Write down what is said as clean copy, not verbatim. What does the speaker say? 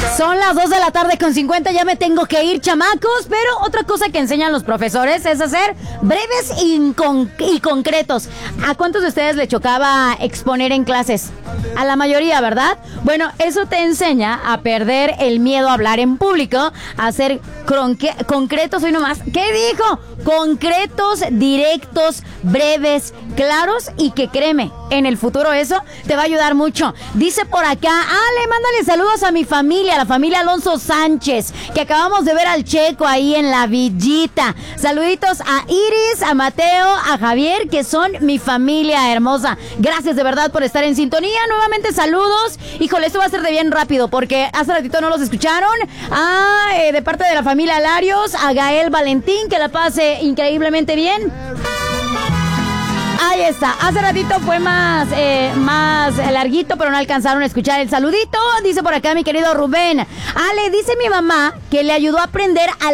Son las 2 de la tarde con 50, ya me tengo que ir, chamacos, pero otra cosa que enseñan los profesores es hacer breves y concretos. ¿A cuántos de ustedes le chocaba exponer en clases? A la mayoría, ¿verdad? Bueno, eso te enseña a perder el miedo a hablar en público, a ser concretos hoy nomás. ¿Qué dijo? Concretos, directos, breves, claros y que créeme, en el futuro eso te va a ayudar mucho. Dice por acá, Ale, mándale saludos a mi familia, a la familia Alonso Sánchez, que acabamos de ver al Checo ahí en la villita. Saluditos a Iris, a Mateo, a Javier, que son mi familia hermosa. Gracias de verdad por estar en sintonía. Nuevamente saludos. Híjole, esto va a ser de bien rápido porque hace ratito no los escucharon. De parte de la familia Larios, a Gael Valentín, que la pase increíblemente bien. Ahí está, hace ratito fue más larguito, pero no alcanzaron a escuchar el saludito. Dice por acá mi querido Rubén, Ale, dice mi mamá que le ayudó a aprender a